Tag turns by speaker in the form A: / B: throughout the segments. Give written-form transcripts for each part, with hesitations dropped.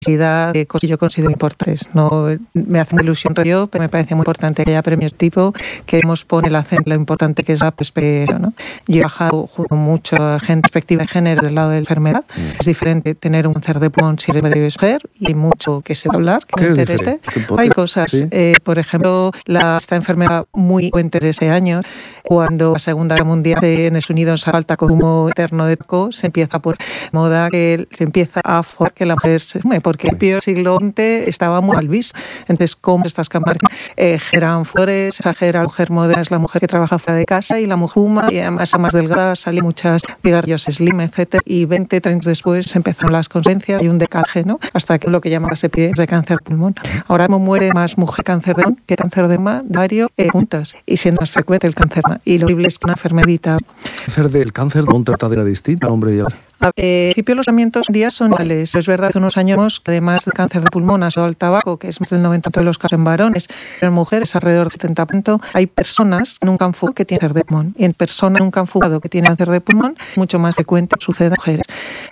A: diversidad de cosas que yo considero importantes. No me hace una ilusión yo, pero me parece muy importante que haya premios tipo que hemos pone el acento lo importante que es la perspectiva, ¿no? Yo he trabajado junto a mucha gente perspectiva de género del lado de la enfermedad. Es diferente tener un cáncer de pulmón si eres mujer y hay mucho que se va a hablar, que me interese. Hay cosas, sí. Por ejemplo, esta enfermedad muy fuerte de ese año, cuando la Segunda Guerra Mundial en Estados Unidos falta consumo eterno de tabaco, se empieza por moda que se empieza a forzar que la mujer se fume, porque el peor siglo XX estaba muy mal visto. Entonces, como estas campañas generan flores, exagera la mujer moderna, es la mujer que trabaja fuera de casa y la mujer fuma, y además más delgada, salen muchas cigarrillos slim, etcétera, y 20, 30 después empezaron las consecuencias y un decalaje, ¿no? Hasta que lo que llaman las epidemias de cáncer de pulmón. Ahora muere más mujer cáncer de pulmón que cáncer de mama varios juntos, y siendo más frecuente el cáncer de mama. Y lo horrible es que una enfermedad
B: El cáncer de pulmón tratadera distinta, hombre, ya.
A: En principio los tratamientos en día son iguales. Es verdad que unos años, además del cáncer de pulmón, asociado al tabaco, que es más del 90% de los casos en varones, pero en mujeres alrededor del 70%, hay personas que nunca han fumado que tienen cáncer de pulmón. Y en personas que nunca han fumado que tienen cáncer de pulmón, mucho más frecuente sucede en mujeres.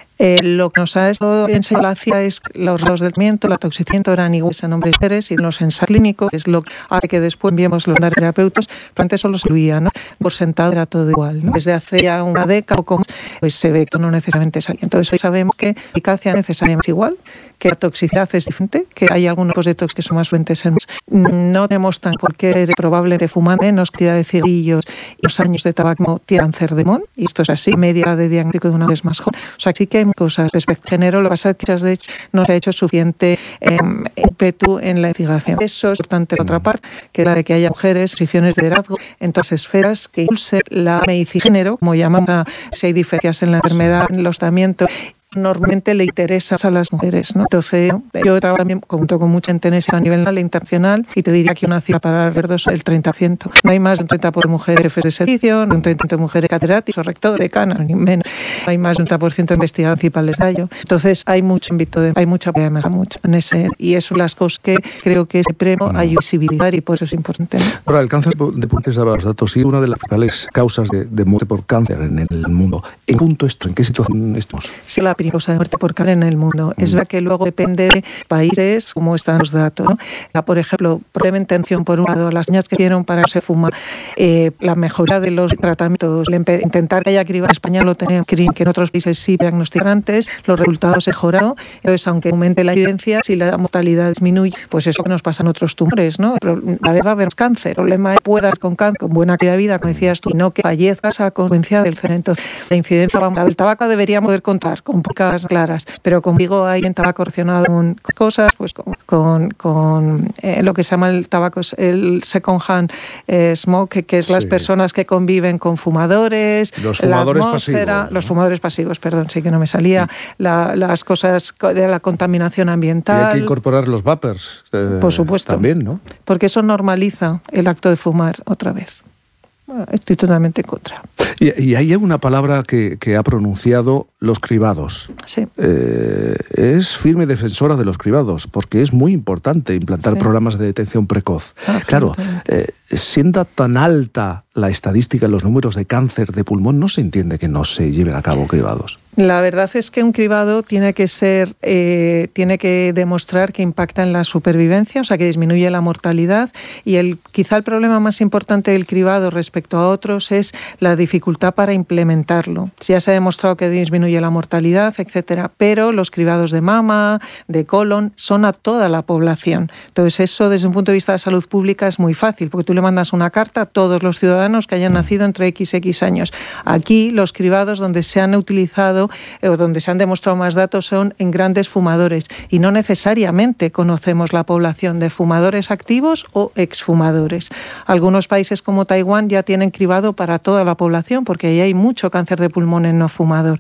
A: Lo que nos ha enseñado la ciencia es que los grados del tratamiento, la toxicidad eran iguales en hombres y mujeres, y en los ensayos clínicos es lo que hace que después enviemos los terapeutas, pero antes solo se incluía, ¿no? Por sentado era todo igual, ¿no? Desde hace ya una década o poco más, pues se ve que no necesariamente es así. Entonces hoy sabemos que la eficacia necesariamente es igual, que la toxicidad es diferente, que hay algunos tipos de tox que son más fuertes en no tenemos tan porque probablemente fumar menos cantidad de cigarrillos y los años de tabaco tienen cáncer de pulmón, y esto es así, media de diagnóstico de una vez más joven. O sea, sí que hay cosas respecto al género, lo que pasa es que muchas de hecho no se ha hecho suficiente ímpetu en la investigación. Eso es importante por otra parte, que es la de que haya mujeres, posiciones de liderazgo en todas las esferas que impulse la medicina de género, como llamamos, si hay diferencias en la enfermedad, en los tratamientos. Normalmente le interesa a las mujeres, ¿no? Entonces, yo trabajo también junto con mucha gente a nivel internacional, y te diría que una cifra para el verdo es el 30%. No hay más de un 30% de mujeres jefes de servicio, no hay un 30% de mujeres catedráticas o rectores, decanas, ni menos. Hay más de un 30% de investigadores principales de ello. Entonces, hay mucho ámbito, hay mucha mejorar mucho en ese, y eso es las cosas que creo que ese premio hay visibilidad, y por eso es importante, ¿no?
B: Ahora, el cáncer de pulmón, te daba los datos, y una de las principales causas de muerte por cáncer en el mundo. ¿En punto esto? ¿En qué situación estamos?
A: Sí, la causa de muerte por cáncer en el mundo. Es verdad que luego depende de países, cómo están los datos, ¿no? Por ejemplo, probablemente intención por un lado, las niñas que hicieron para se fumar, la mejora de los tratamientos, intentar que haya cribaje en España lo tenemos, que en otros países sí diagnostican antes, los resultados mejoraron. Entonces, aunque aumente la evidencia, si la mortalidad disminuye, pues eso que nos pasa en otros tumores, ¿no? Pero a veces va a haber cáncer, el problema es que puedas con cáncer, con buena calidad de vida, como decías tú, y no que fallezcas a consecuencia del cáncer. Entonces, la incidencia, vamos, del tabaco deberíamos poder contar con pocas claras, pero como digo, hay en tabaco relacionado con cosas, pues con lo que se llama el tabaco, el second hand smoke, que es las personas que conviven con fumadores,
B: los fumadores
A: la atmósfera,
B: pasivos, ¿no?
A: Los fumadores pasivos, perdón, sí que no me salía, las cosas de la contaminación ambiental.
B: Y hay que incorporar los vapers,
A: por supuesto,
B: también, ¿no?
A: Porque eso normaliza el acto de fumar otra vez. Estoy totalmente en contra.
B: Y hay una palabra que ha pronunciado, los cribados.
A: Sí.
B: Es firme defensora de los cribados, porque es muy importante implantar programas de detección precoz. Claro, siendo tan alta la estadística en los números de cáncer de pulmón, no se entiende que no se lleven a cabo cribados.
A: La verdad es que un cribado tiene que demostrar que impacta en la supervivencia, o sea, que disminuye la mortalidad, y quizá el problema más importante del cribado respecto a otros es la dificultad para implementarlo. Ya se ha demostrado que disminuye la mortalidad, etcétera, pero los cribados de mama, de colon, son a toda la población. Entonces eso, desde un punto de vista de salud pública, es muy fácil, porque tú le mandas una carta a todos los ciudadanos que hayan nacido entre X años. Aquí los cribados donde se han utilizado o donde se han demostrado más datos son en grandes fumadores, y no necesariamente conocemos la población de fumadores activos o exfumadores. Algunos países como Taiwán ya tienen cribado para toda la población, porque ahí hay mucho cáncer de pulmón en no fumador.